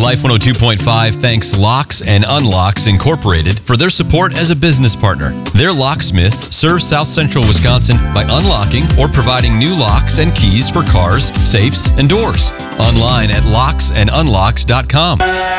Life 102.5 thanks Locks and Unlocks Incorporated for their support as a business partner. Their locksmiths serve South Central Wisconsin by unlocking or providing new locks and keys for cars, safes, and doors. Online at locksandunlocks.com.